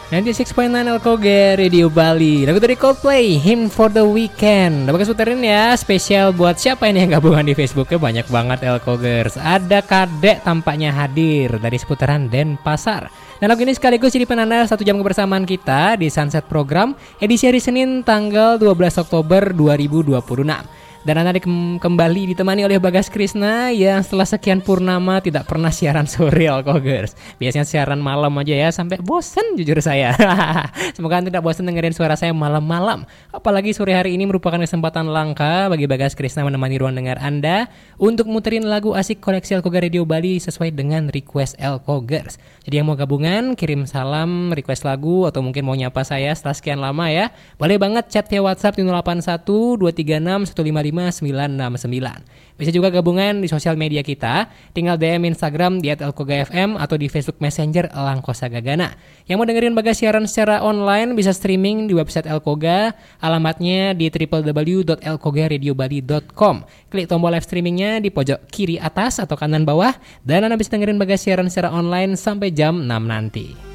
96.9 Elkoge Radio Bali. Lagu dari Coldplay, Hymn for the Weekend. Dapat kesuterin ya, spesial buat siapa ini yang gabungan di Facebooknya. Banyak banget Elkogers. Ada Kadek tampaknya hadir dari seputaran Denpasar. Dan lagu ini sekaligus jadi penanda 1 jam kebersamaan kita di Sunset Program edisi hari Senin tanggal 12 Oktober 2026. Dan Anda kembali ditemani oleh Bagas Krisna yang setelah sekian purnama tidak pernah siaran sore Elkogers. Biasanya siaran malam aja ya, sampai bosen jujur saya. Semoga Anda tidak bosen dengerin suara saya malam-malam. Apalagi sore hari ini merupakan kesempatan langka bagi Bagas Krisna menemani ruang dengar Anda untuk muterin lagu asik koleksi Elkoga Radio Bali sesuai dengan request Elkogers. Jadi yang mau gabungan, kirim salam, request lagu, atau mungkin mau nyapa saya setelah sekian lama ya, boleh banget chat via WhatsApp di 081 236 155 969. Bisa juga gabungan di sosial media kita, tinggal DM Instagram di @elkogafm atau di Facebook Messenger Elangkosa Gagana. Yang mau dengerin Bagas siaran secara online bisa streaming di website Elkoga, alamatnya di www.elkogaradiobali.com. Klik tombol live streamingnya di pojok kiri atas atau kanan bawah, dan Anda bisa dengerin Bagas siaran secara online sampai jam 6 nanti.